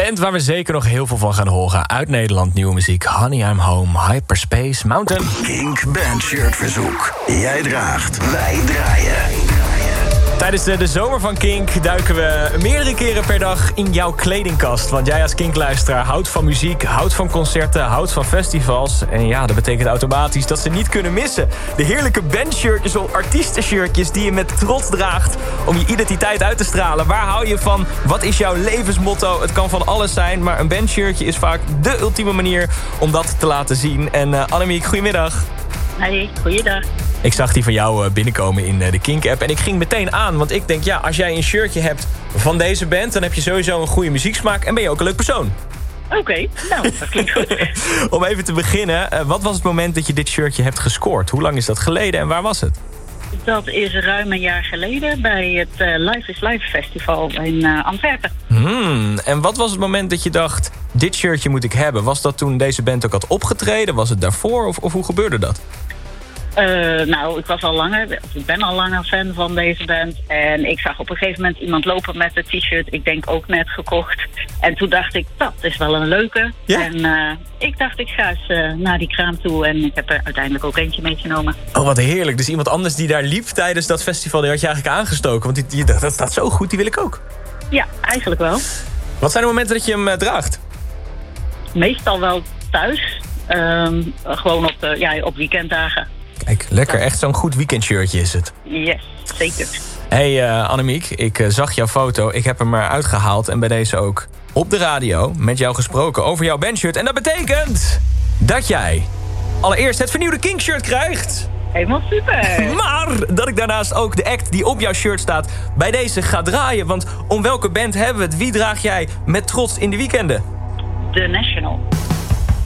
band waar we zeker nog heel veel van gaan horen. Uit Nederland, nieuwe muziek. Honey, I'm Home, Hyperspace Mountain. Kink Band Shirtverzoek. Jij draagt, wij draaien. Tijdens de zomer van Kink duiken we meerdere keren per dag in jouw kledingkast. Want jij als Kink-luisteraar houdt van muziek, houdt van concerten, houdt van festivals. En ja, dat betekent automatisch dat ze niet kunnen missen. De heerlijke bandshirtjes of artiestenshirtjes die je met trots draagt om je identiteit uit te stralen. Waar hou je van? Wat is jouw levensmotto? Het kan van alles zijn, maar een bandshirtje is vaak de ultieme manier om dat te laten zien. En Annemiek, goedemiddag. Hey, goeiedag. Ik zag die van jou binnenkomen in de Kink-app. En ik ging meteen aan, want ik denk, ja, als jij een shirtje hebt van deze band, dan heb je sowieso een goede muzieksmaak en ben je ook een leuk persoon. Oké, nou, dat klinkt goed. Om even te beginnen, wat was het moment dat je dit shirtje hebt gescoord? Hoe lang is dat geleden en waar was het? Dat is ruim een jaar geleden bij het Life is Life Festival in Antwerpen. En wat was het moment dat je dacht, dit shirtje moet ik hebben? Was dat toen deze band ook had opgetreden? Was het daarvoor of hoe gebeurde dat? Nou, ik ben al langer fan van deze band. En ik zag op een gegeven moment iemand lopen met het t-shirt. Ik denk ook net gekocht. En toen dacht ik, dat is wel een leuke. Ja? En ik dacht, ik ga eens naar die kraam toe. En ik heb er uiteindelijk ook eentje meegenomen. Oh, wat heerlijk. Dus iemand anders die daar liep tijdens dat festival, die had je eigenlijk aangestoken. Want dat staat zo goed, die wil ik ook. Ja, eigenlijk wel. Wat zijn de momenten dat je hem draagt? Meestal wel thuis. Gewoon op weekenddagen. Kijk, lekker. Echt zo'n goed weekendshirtje is het. Yes, zeker. Hey Annemiek, ik zag jouw foto. Ik heb hem maar uitgehaald en bij deze ook op de radio met jou gesproken over jouw bandshirt. En dat betekent dat jij allereerst het vernieuwde Kink-shirt krijgt. Helemaal super. Maar dat ik daarnaast ook de act die op jouw shirt staat bij deze ga draaien. Want om welke band hebben we het? Wie draag jij met trots in de weekenden? The National.